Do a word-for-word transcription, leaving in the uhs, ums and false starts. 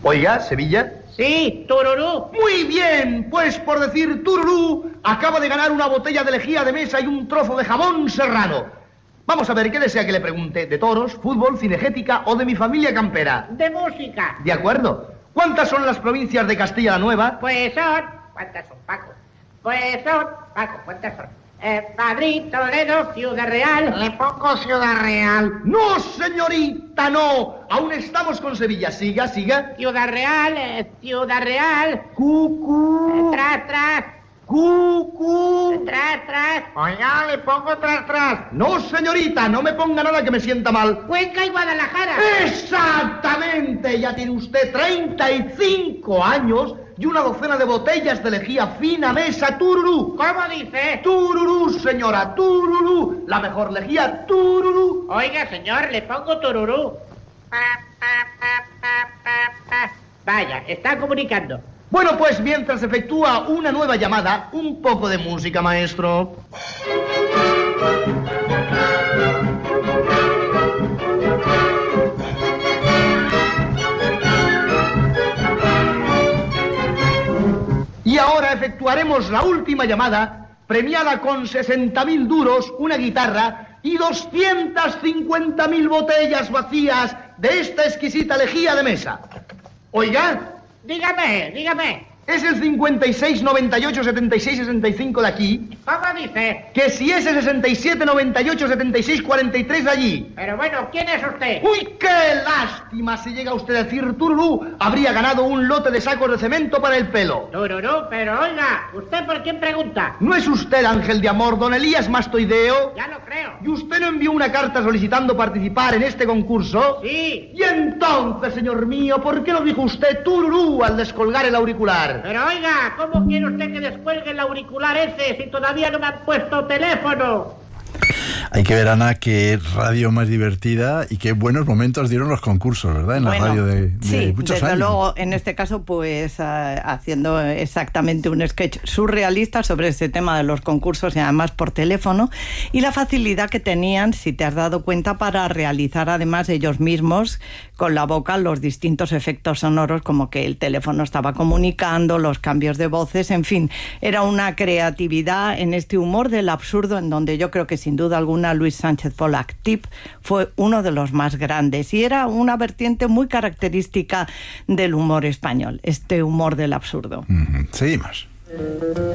Oiga, Sevilla. Sí, tururú. Muy bien, pues por decir tururú, acaba de ganar una botella de lejía de mesa y un trozo de jamón serrano. Vamos a ver, ¿qué desea que le pregunte? ¿De toros, fútbol, cinegética o de mi familia campera? De música. De acuerdo. ¿Cuántas son las provincias de Castilla la Nueva? Pues son... ¿Cuántas son, Paco? Pues son... Paco, ¿cuántas son? Eh, Madrid, Toledo, Ciudad Real. Le pongo Ciudad Real. ¡No, señorita, no! Aún estamos con Sevilla. Siga, siga. Ciudad Real, eh, Ciudad Real. Cucú. Eh, tras, tras. Cucú. Tras, tras. Oiga, le pongo tras, tras. No, señorita, no me ponga nada que me sienta mal. Cuenca y Guadalajara. ¡Exactamente! Ya tiene usted treinta y cinco años y una docena de botellas de lejía fina mesa tururú. ¿Cómo dice? Tururú, señora, tururú. La mejor lejía tururú. Oiga, señor, le pongo tururú. Pa, pa, pa, pa, pa, pa. Vaya, está comunicando. Bueno, pues mientras efectúa una nueva llamada, un poco de música, maestro. Y ahora efectuaremos la última llamada, premiada con sesenta mil duros, una guitarra y doscientas cincuenta mil botellas vacías de esta exquisita lejía de mesa. Oiga. Dígame, dígame. Es el cincuenta y seis, noventa y ocho, setenta y seis, sesenta y cinco de aquí. ¿Cómo dice? Que si es el sesenta y siete, noventa y ocho, setenta y seis, cuarenta y tres de allí. Pero bueno, ¿quién es usted? ¡Uy, qué lástima! Si llega usted a decir tururú, habría ganado un lote de sacos de cemento para el pelo. Tururú, pero oiga, ¿usted por quién pregunta? ¿No es usted ángel de amor, don Elías Mastoideo? Ya lo creo. ¿Y usted no envió una carta solicitando participar en este concurso? Sí. Y entonces, señor mío, ¿por qué no dijo usted tururú al descolgar el auricular? Pero oiga, ¿cómo quiere usted que descuelgue el auricular ese si todavía no me han puesto teléfono? Hay que ver, Ana, qué radio más divertida y qué buenos momentos dieron los concursos, ¿verdad? En bueno, la radio de, de sí, muchos desde años. luego, en este caso, pues uh, haciendo exactamente un sketch surrealista sobre ese tema de los concursos y además por teléfono, y la facilidad que tenían, si te has dado cuenta, para realizar además ellos mismos con la boca los distintos efectos sonoros, como que el teléfono estaba comunicando, los cambios de voces, en fin, era una creatividad en este humor del absurdo en donde yo creo que sin duda alguna Luis Sánchez Pollack-Tip fue uno de los más grandes y era una vertiente muy característica del humor español, este humor del absurdo. Uh-huh. Seguimos.